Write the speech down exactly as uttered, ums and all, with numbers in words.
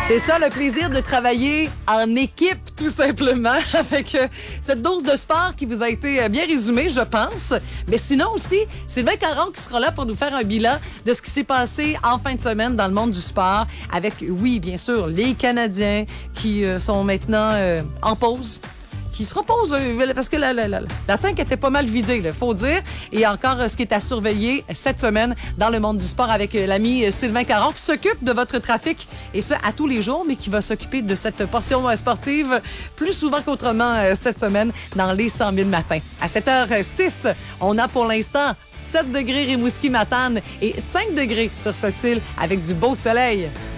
C'est ça le plaisir de travailler en équipe, tout simplement, avec euh, cette dose de sport qui vous a été euh, bien résumée, je pense. Mais sinon aussi, Sylvain Caron qui sera là pour nous faire un bilan de ce qui s'est passé en fin de semaine dans le monde du sport, avec, oui, bien sûr, les Canadiens qui euh, sont maintenant euh, en pause. Qui se repose euh, parce que la, la, la, la tank était pas mal vidée, il faut dire. Et encore euh, ce qui est à surveiller cette semaine dans le monde du sport avec euh, l'ami euh, Sylvain Caron qui s'occupe de votre trafic et ça à tous les jours, mais qui va s'occuper de cette portion euh, sportive plus souvent qu'autrement euh, cette semaine dans les cent mille matins. À sept heures six, on a pour l'instant sept degrés Rimouski-Matane et cinq degrés sur cette île avec du beau soleil.